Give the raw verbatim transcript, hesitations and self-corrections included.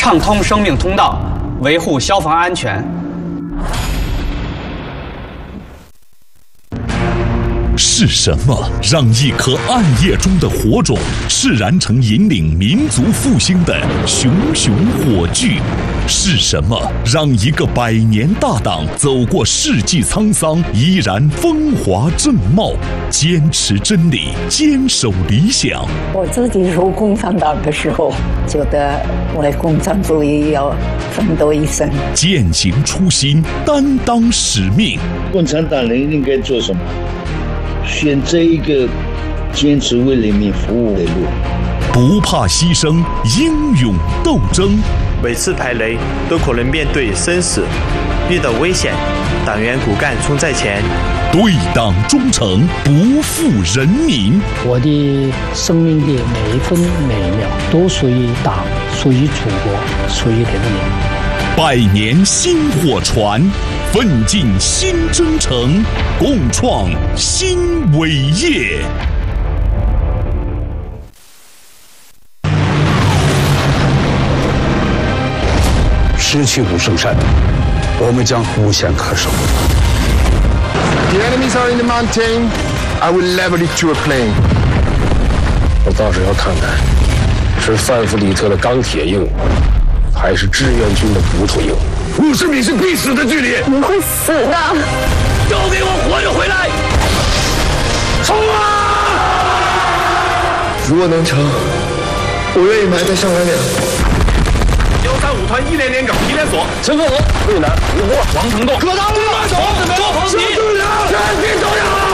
畅通生命通道，维护消防安全。 是什么让一颗暗夜中的火种炽燃成引领民族复兴的熊熊火炬？是什么让一个百年大党走过世纪沧桑，依然风华正茂？坚持真理，坚守理想。 我自己入共产党的时候，觉得为共产主义要奋斗一生。 践行初心，担当使命。 共产党人应该做什么？选择一个坚持为人民服务的路， 不怕牺牲，英勇斗争。 每次排雷都可能面对生死，遇到危险，党员骨干冲在前， 对党忠诚，不负人民。 我的生命的每一分每一秒都属于党，属于祖国，属于人民。 百年薪火传，奋进新征程，共创新伟业。 失去五圣山，我们将无限可守。 The enemies are in the mountain. I will level it to a plain. 我倒是要看看，是范弗里特的钢铁硬，还是志愿军的骨头硬。 五十米是必死的距离， 你会死的！ 都给我活着回来！冲啊！ 如果能成，我愿意埋在上海两。 幺三五团一连连岗一连锁， 陈克和、魏南、吴国、 王承栋、 可当路， 王子梅、周鹏奇， 全体走呀！